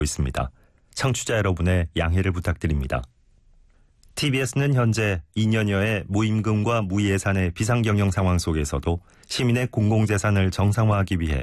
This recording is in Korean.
있습니다. 청취자 여러분의 양해를 부탁드립니다. TBS는 현재 2년여의 무임금과 무예산의 비상경영 상황 속에서도 시민의 공공재산을 정상화하기 위해